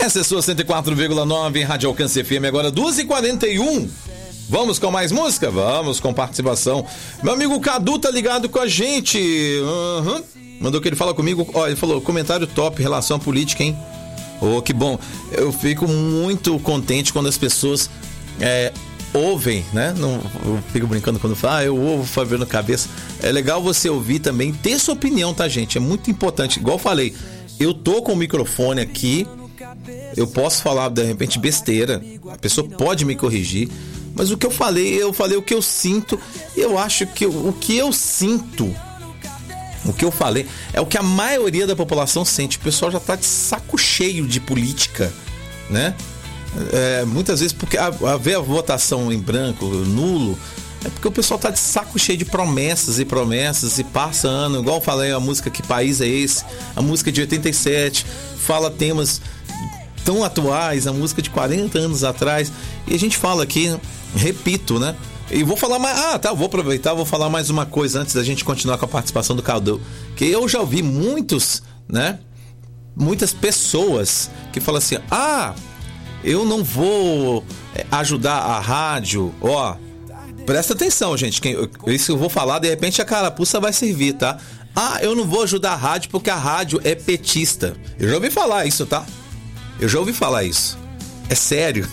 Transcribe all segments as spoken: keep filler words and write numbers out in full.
Essa é a sua cento e quatro vírgula nove, Rádio Alcance F M, agora duas e quarenta e um. Vamos com mais música? Vamos com participação. Meu amigo Cadu tá ligado com a gente. Uhum. Mandou que ele fala comigo. Ó, ele falou, comentário top, relação à política, hein? Oh, que bom. Eu fico muito contente quando as pessoas é, ouvem, né? Não, eu fico brincando quando falo, ah, eu ouvo Fabiano Cabeça. É legal você ouvir também, ter sua opinião, tá, gente? É muito importante. Igual eu falei, eu tô com o microfone aqui, eu posso falar, de repente, besteira. A pessoa pode me corrigir. Mas o que eu falei, eu falei o que eu sinto. Eu acho que o que eu sinto, o que eu falei, é o que a maioria da população sente. O pessoal já tá de saco cheio de política, né? É, muitas vezes, porque a, a ver a votação em branco, nulo, é porque o pessoal tá de saco cheio de promessas e promessas, e passa ano, igual eu falei, a música Que País é Esse? A música de oitenta e sete, fala temas tão atuais, a música de quarenta anos atrás, e a gente fala aqui, repito, né? E vou falar mais, ah, tá, vou aproveitar, vou falar mais uma coisa antes da gente continuar com a participação do Cadu, que eu já ouvi muitos, né? Muitas pessoas que falam assim, ah, eu não vou ajudar a rádio, ó, presta atenção, gente, quem, isso eu vou falar, de repente a carapuça vai servir, tá? Ah, eu não vou ajudar a rádio porque a rádio é petista. Eu já ouvi falar isso, tá? Eu já ouvi falar isso. É sério.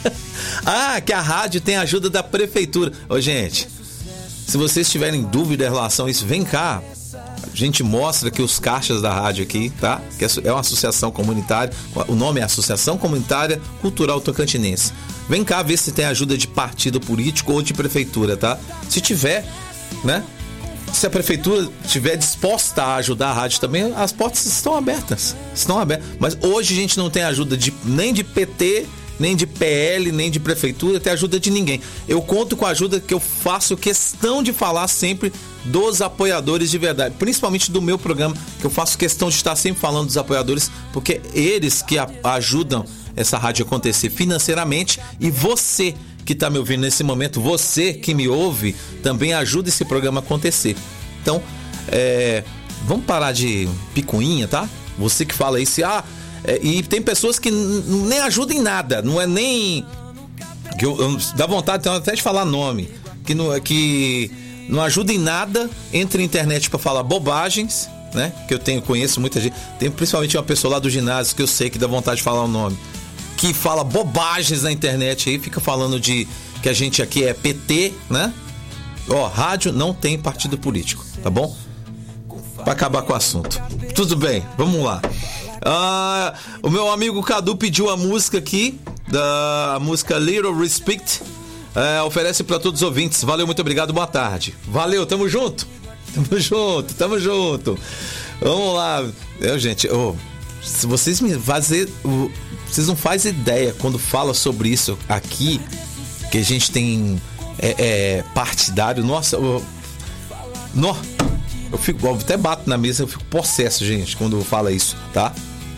Ah, que a rádio tem a ajuda da prefeitura. Ô, gente, se vocês tiverem dúvida em relação a isso, vem cá. A gente mostra aqui os caixas da rádio aqui, tá? Que é uma associação comunitária. O nome é Associação Comunitária Cultural Tocantinense. Vem cá ver se tem ajuda de partido político ou de prefeitura, tá? Se tiver, né? Se a prefeitura estiver disposta a ajudar a rádio também, as portas estão abertas. Estão abertas. Mas hoje a gente não tem ajuda de, nem de P T, nem de P L, nem de prefeitura, tem ajuda de ninguém. Eu conto com a ajuda que eu faço questão de falar sempre dos apoiadores de verdade. Principalmente do meu programa, que eu faço questão de estar sempre falando dos apoiadores, porque eles que a, ajudam essa rádio a acontecer financeiramente, e você que está me ouvindo nesse momento, você que me ouve, também ajuda esse programa a acontecer. Então, é, vamos parar de picuinha, tá? Você que fala isso, ah, é, e tem pessoas que n- nem ajudam em nada, não é nem... Que eu, eu, dá vontade até de falar nome, que não, que não ajuda em nada, entra na internet para falar bobagens, né? Que eu tenho, conheço muita gente, tem principalmente uma pessoa lá do ginásio que eu sei que dá vontade de falar o nome, que fala bobagens na internet aí, fica falando de que a gente aqui é P T, né? Ó, rádio não tem partido político, tá bom? Pra acabar com o assunto. Tudo bem, vamos lá. Ah, o meu amigo Cadu pediu a música aqui, da a música Little Respect. É, oferece pra todos os ouvintes. Valeu, muito obrigado, boa tarde. Valeu, tamo junto. Tamo junto, tamo junto. Vamos lá. Eu, gente, oh, se vocês me fazem... Vocês não fazem ideia quando fala sobre isso aqui, que a gente tem é, é, partidário. Nossa, eu, no, eu fico, eu até bato na mesa, eu fico possesso, gente, quando fala isso, tá?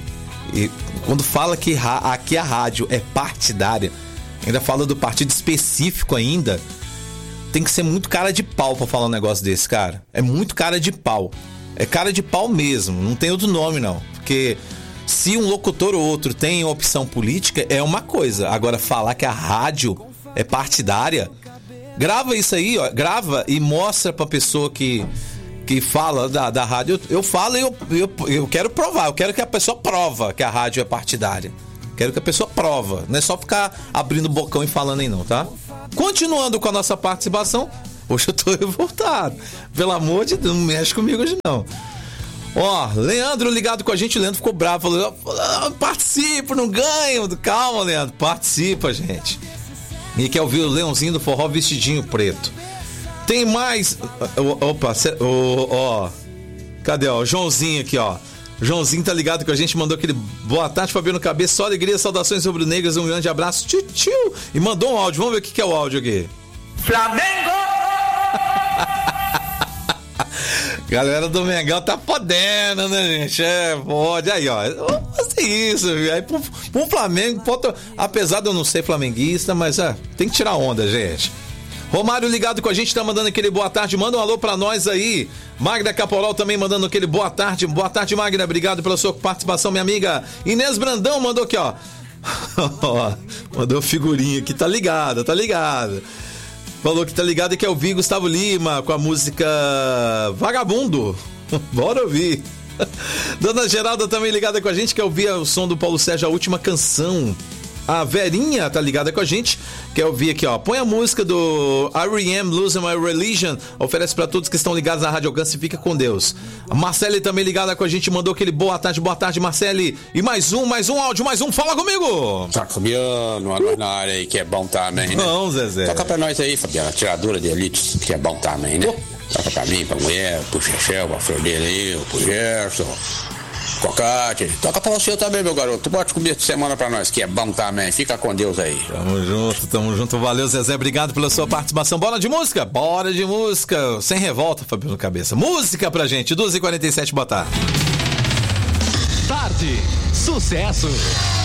E quando fala que aqui a rádio é partidária, ainda fala do partido específico ainda, tem que ser muito cara de pau pra falar um negócio desse, cara. É muito cara de pau. É cara de pau mesmo, não tem outro nome não, porque... Se um locutor ou outro tem opção política, é uma coisa. Agora, falar que a rádio é partidária, grava isso aí, ó, grava e mostra pra pessoa que, que fala da, da rádio. Eu, eu falo e eu, eu, eu quero provar, eu quero que a pessoa prova que a rádio é partidária. Quero que a pessoa prova, não é só ficar abrindo bocão e falando aí não, tá? Continuando com a nossa participação, hoje eu tô revoltado. Pelo amor de Deus, não mexe comigo hoje não. Ó, Leandro ligado com a gente, o Leandro ficou bravo, falou, ah, participa, não ganho. Calma, Leandro, participa, gente. E quer ouvir o Leãozinho do Forró vestidinho preto. Tem mais, opa, ó, cadê, ó, o Joãozinho aqui, ó. O Joãozinho tá ligado com a gente, mandou aquele boa tarde, Fabiano Cabeça, só alegria, saudações rubro-negras, um grande abraço, tio, tio. E mandou um áudio, vamos ver o que, que é o áudio aqui. Flamengo! Galera do Mengão tá podendo, né, gente? É, pode. Aí, ó. Fazer isso, viu? Aí pro, pro Flamengo, pode, apesar de eu não ser flamenguista, mas é, tem que tirar onda, gente. Romário ligado com a gente, tá mandando aquele boa tarde. Manda um alô pra nós aí. Magda Caporal também mandando aquele boa tarde. Boa tarde, Magda. Obrigado pela sua participação, minha amiga. Inês Brandão mandou aqui, ó. Mandou figurinha aqui, tá ligada, tá ligada. Falou que tá ligado e quer ouvir Gustavo Lima com a música Vagabundo. Bora ouvir. Dona Geralda também ligada com a gente, quer ouvir o som do Paulo Sérgio, A Última Canção. A Verinha tá ligada com a gente, quer ouvir aqui, ó. Põe a música do R E M, Losing My Religion. Oferece pra todos que estão ligados na Rádio Alcance e fica com Deus. A Marcele também ligada com a gente, mandou aquele boa tarde, boa tarde, Marcele. E mais um, mais um áudio, mais um, fala comigo! Tá, Fabiano, a nós na área aí, que é bom também, né? Não, Zezé. Toca pra nós aí, Fabiano, a tiradora de elite, que é bom também, né? Oh. Toca pra mim, pra mulher, pro Chechel, pra flor dele aí, pro Gerson. Cocate, toca pra você também, meu garoto. Bote comer de semana pra nós, que é bom também. Fica com Deus aí. Tamo junto, tamo junto. Valeu, Zezé. Obrigado pela sua participação. Bora de música? Bora de música. Sem revolta, Fabiano Cabeça. Música pra gente. doze e quarenta e sete, boa tarde. Tarde. Sucesso.